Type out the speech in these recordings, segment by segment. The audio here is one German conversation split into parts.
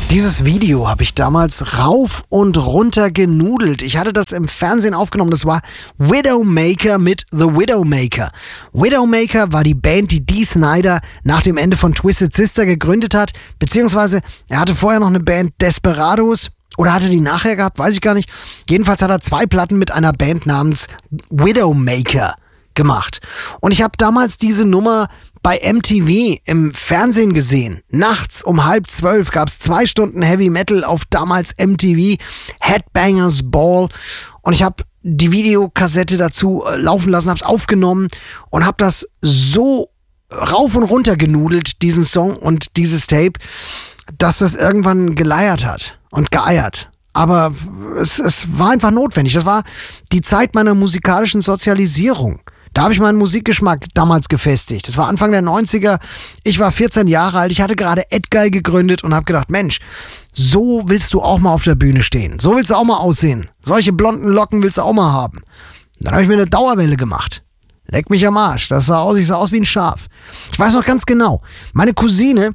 Dieses Video habe ich damals rauf und runter genudelt. Ich hatte das im Fernsehen aufgenommen. Das war Widowmaker mit The Widowmaker. Widowmaker war die Band, die Dee Snider nach dem Ende von Twisted Sister gegründet hat. Beziehungsweise er hatte vorher noch eine Band, Desperados. Oder hatte die nachher gehabt? Weiß ich gar nicht. Jedenfalls hat er 2 Platten mit einer Band namens Widowmaker gemacht. Und ich habe damals diese Nummer bei MTV im Fernsehen gesehen. Nachts um 11:30 gab es 2 Stunden Heavy Metal auf damals MTV, Headbangers Ball. Und ich habe die Videokassette dazu laufen lassen, habe es aufgenommen und habe das so rauf und runter genudelt, diesen Song und dieses Tape, dass das irgendwann geleiert hat und geeiert. Aber es war einfach notwendig. Das war die Zeit meiner musikalischen Sozialisierung. Da habe ich meinen Musikgeschmack damals gefestigt. Das war Anfang der 90er. Ich war 14 Jahre alt. Ich hatte gerade Edguy gegründet und habe gedacht, Mensch, so willst du auch mal auf der Bühne stehen. So willst du auch mal aussehen. Solche blonden Locken willst du auch mal haben. Dann habe ich mir eine Dauerwelle gemacht. Leck mich am Arsch. Ich sah aus wie ein Schaf. Ich weiß noch ganz genau. Meine Cousine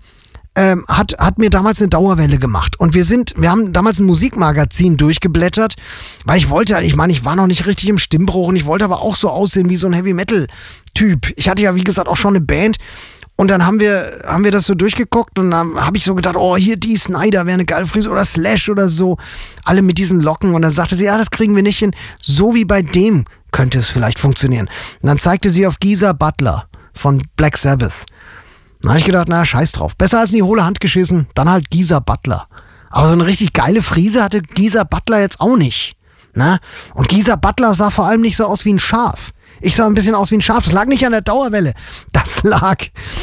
hat mir damals eine Dauerwelle gemacht. Und wir haben damals ein Musikmagazin durchgeblättert, weil ich war noch nicht richtig im Stimmbruch und ich wollte aber auch so aussehen wie so ein Heavy-Metal-Typ. Ich hatte ja, wie gesagt, auch schon eine Band. Und dann haben wir das so durchgeguckt und dann habe ich so gedacht, oh, hier Dee Snider wäre eine geile Frisur oder Slash oder so. Alle mit diesen Locken. Und dann sagte sie, ja, das kriegen wir nicht hin. So wie bei dem könnte es vielleicht funktionieren. Und dann zeigte sie auf Geezer Butler von Black Sabbath. Dann habe ich gedacht, na, scheiß drauf. Besser als in die hohle Hand geschissen, dann halt Geezer Butler. Aber so eine richtig geile Frise hatte Geezer Butler jetzt auch nicht. Na? Und Geezer Butler sah vor allem nicht so aus wie ein Schaf. Ich sah ein bisschen aus wie ein Schaf. Das lag nicht an der Dauerwelle. Das lag,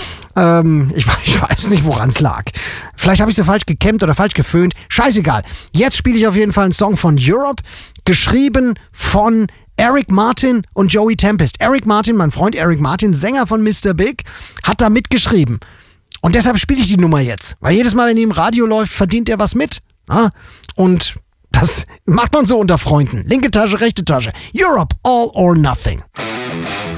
ich weiß nicht, woran es lag. Vielleicht habe ich sie falsch gekämmt oder falsch geföhnt. Scheißegal. Jetzt spiele ich auf jeden Fall einen Song von Europe, geschrieben von Eric Martin und Joey Tempest. Eric Martin, mein Freund Eric Martin, Sänger von Mr. Big, hat da mitgeschrieben. Und deshalb spiele ich die Nummer jetzt. Weil jedes Mal, wenn die im Radio läuft, verdient er was mit. Ja? Und das macht man so unter Freunden. Linke Tasche, rechte Tasche. Europe, all or nothing.